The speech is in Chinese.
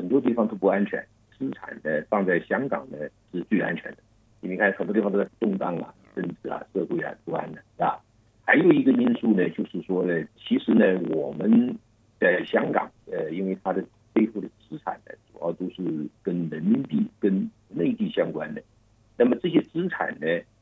多地方都不安全，资产呢放在香港呢是最安全的。你看很多地方都在动荡啊，政治啊、社会啊不安的，是吧？还有一个因素呢，就是说呢，其实呢，我们在香港，因为它的背后的资产呢，主要都是跟人民币、跟内地相关的。那么这些资产呢，